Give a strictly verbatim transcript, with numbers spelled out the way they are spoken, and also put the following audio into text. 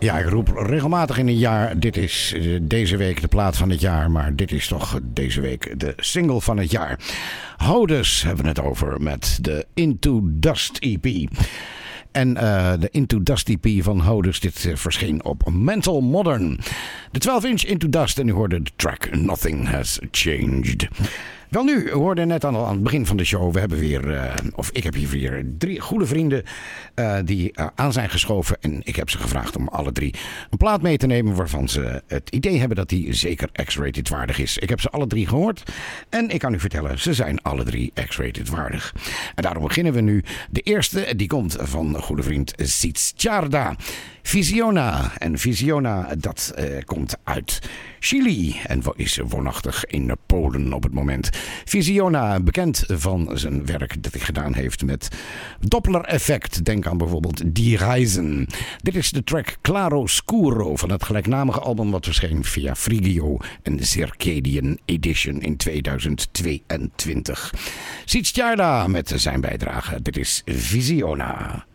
Ja, ik roep regelmatig in een jaar, dit is deze week de plaat van het jaar, maar dit is toch deze week de single van het jaar. Hodus hebben we het over met de Into Dust E P. En uh, de Into Dust E P van Hodus, dit uh, verscheen op Mental Modern. De twaalf inch Into Dust en u hoorde de track Nothing Has Changed. Wel nu, we hoorden net aan, aan het begin van de show, we hebben weer, uh, of ik heb hier weer drie goede vrienden uh, die uh, aan zijn geschoven. En ik heb ze gevraagd om alle drie een plaat mee te nemen waarvan ze het idee hebben dat die zeker X-rated waardig is. Ik heb ze alle drie gehoord en ik kan u vertellen, ze zijn alle drie X-rated waardig. En daarom beginnen we nu. De eerste, die komt van goede vriend Sitzjarda. Visiona. En Visiona, dat uh, komt uit Chili en is woonachtig in Polen op het moment. Visiona, bekend van zijn werk dat hij gedaan heeft met Doppler-effect. Denk aan bijvoorbeeld Die Reisen. Dit is de track Claro Scuro van het gelijknamige album wat verscheen via Frigio en Circadian Edition in tweeduizend tweeëntwintig. Sitzjarda met zijn bijdrage. Dit is Visiona.